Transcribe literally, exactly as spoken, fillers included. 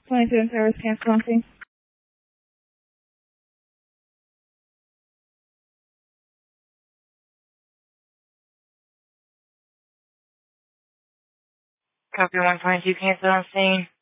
twenty-seven Towers, cancel on scene. Copy one twenty-two, cancel on scene.